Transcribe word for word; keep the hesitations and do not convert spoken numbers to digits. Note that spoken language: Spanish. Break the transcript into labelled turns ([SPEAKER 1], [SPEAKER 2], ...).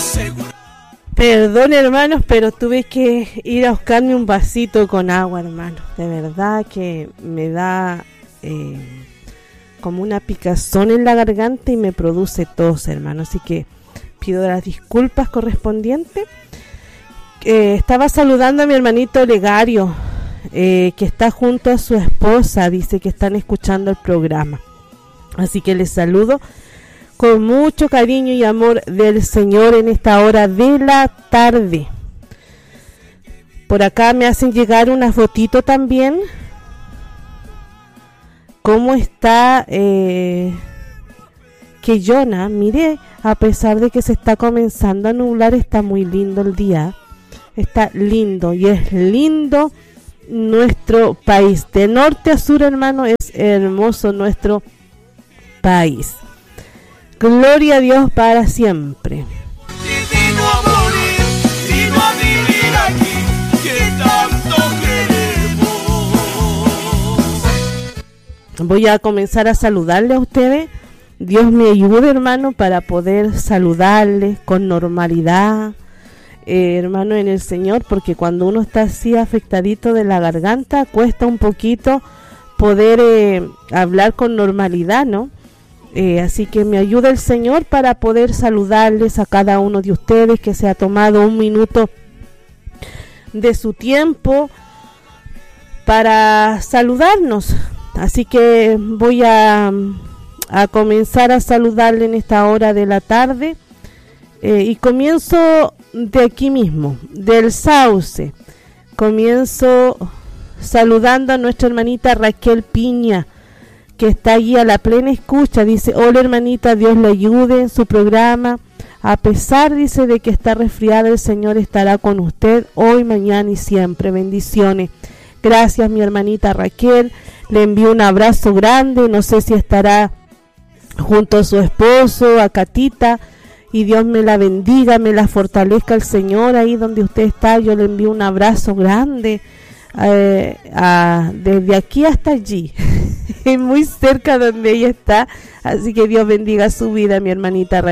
[SPEAKER 1] Perdón, hermanos, pero tuve que ir a buscarme un vasito con agua, hermanos. De verdad que me da eh, como una picazón en la garganta y me produce tos, hermanos. Así que pido las disculpas correspondientes. Eh, estaba saludando a mi hermanito Legario, eh, que está junto a su esposa. Dice que están escuchando el programa. Así que les saludo con mucho cariño y amor del Señor en esta hora de la tarde. Por acá me hacen llegar una fotito también. ¿Cómo está? Eh, que Jonah, mire, a pesar de que se está comenzando a nublar, está muy lindo el día. Está lindo y es lindo nuestro país. De norte a sur, hermano, es hermoso nuestro país. Gloria a Dios para siempre.
[SPEAKER 2] Y vino a morir, vino a vivir aquí, que tanto queremos.
[SPEAKER 1] Voy a comenzar a saludarle a ustedes. Dios me ayude, hermano, para poder saludarles con normalidad, eh, hermano, en el Señor, porque cuando uno está así afectadito de la garganta, cuesta un poquito poder eh, hablar con normalidad, ¿no? Eh, así que me ayuda el Señor para poder saludarles a cada uno de ustedes que se ha tomado un minuto de su tiempo para saludarnos. Así que voy a, a comenzar a saludarle en esta hora de la tarde, eh, y comienzo de aquí mismo, del Sauce. Comienzo saludando a nuestra hermanita Raquel Piña, que está allí a la plena escucha. Dice: hola hermanita, Dios le ayude en su programa. A pesar, dice, de que está resfriada, el Señor estará con usted hoy, mañana y siempre. Bendiciones. Gracias, mi hermanita Raquel. Le envío un abrazo grande. No sé si estará junto a su esposo, a Catita. Y Dios me la bendiga, me la fortalezca el Señor ahí donde usted está. Yo le envío un abrazo grande. Eh, a, desde aquí hasta allí, muy cerca donde ella está. Así que Dios bendiga su vida, mi hermanita Raquel.